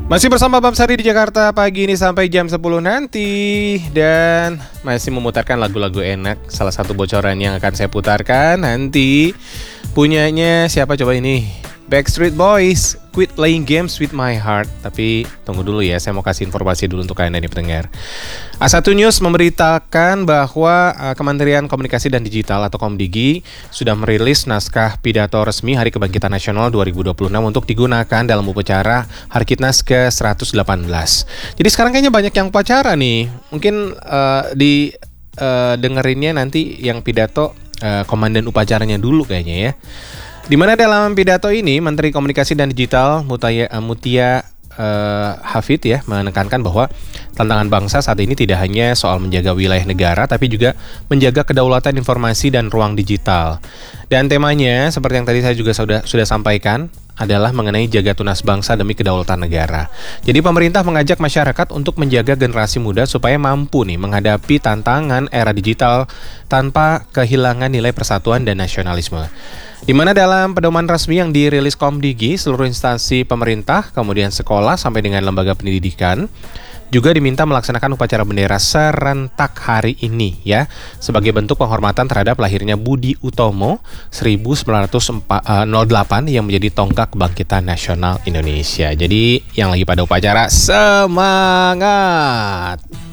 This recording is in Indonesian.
Masih bersama Bam Sari di Jakarta pagi ini sampai jam 10 nanti. Dan masih memutarkan lagu-lagu enak. Salah satu bocoran yang akan saya putarkan nanti punyanya siapa coba ini? Backstreet Boys, Quit Playing Games With My Heart. Tapi tunggu dulu ya, saya mau kasih informasi dulu untuk kalian yang pendengar. A1 News memberitakan bahwa Kementerian Komunikasi dan Digital atau Komdigi sudah merilis naskah pidato resmi Hari Kebangkitan Nasional 2026 untuk digunakan dalam upacara Harkitnas ke-118. Jadi sekarang kayaknya banyak yang upacara nih. Mungkin dengerinnya nanti yang pidato komandan upacaranya dulu kayaknya ya. Di mana dalam pidato ini Menteri Komunikasi dan Digital Mutia Hafid ya menekankan bahwa tantangan bangsa saat ini tidak hanya soal menjaga wilayah negara tapi juga menjaga kedaulatan informasi dan ruang digital. Dan temanya seperti yang tadi saya juga sudah sampaikan adalah mengenai jaga tunas bangsa demi kedaulatan negara. Jadi pemerintah mengajak masyarakat untuk menjaga generasi muda supaya mampu nih menghadapi tantangan era digital tanpa kehilangan nilai persatuan dan nasionalisme. Di mana dalam pedoman resmi yang dirilis Komdigi, seluruh instansi pemerintah, kemudian sekolah sampai dengan lembaga pendidikan juga diminta melaksanakan upacara bendera serentak hari ini ya, sebagai bentuk penghormatan terhadap lahirnya Budi Utomo 1908 yang menjadi tonggak kebangkitan nasional Indonesia. Jadi yang lagi pada upacara semangat.